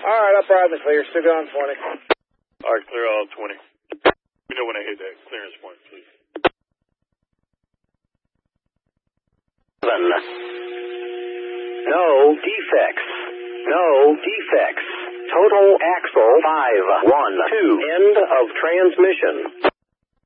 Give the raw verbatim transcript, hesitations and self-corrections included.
All right, up right in the clear. Still going twenty. All right, clear all twenty. You know when I hit that clearance point, please. No defects. No defects. Total axle five one two. End of transmission.